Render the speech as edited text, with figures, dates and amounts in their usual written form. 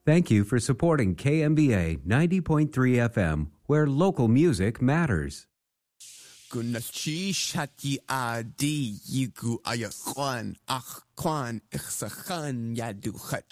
Thank you for supporting KMBA 90.3 FM, where local music matters. Gunachi shati adi yigu ayakwan achkwan ikhsakhan yadu